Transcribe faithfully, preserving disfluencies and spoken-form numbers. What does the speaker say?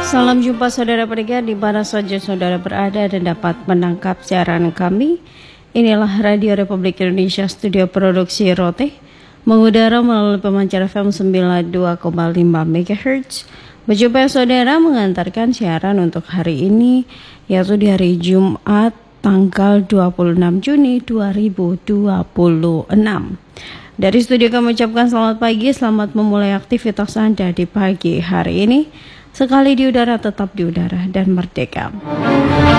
Salam jumpa saudara pendengar di mana saja saudara berada dan dapat menangkap siaran kami. Inilah Radio Republik Indonesia, studio produksi Rote, mengudara melalui pemancar F M sembilan puluh dua koma lima megahertz. Berjumpa saudara mengantarkan siaran untuk hari ini, yaitu di hari Jumat tanggal dua puluh enam Juni dua ribu dua puluh enam. Dari studio kami ucapkan selamat pagi, selamat memulai aktivitas Anda di pagi hari ini. Sekali di udara, tetap di udara dan merdeka.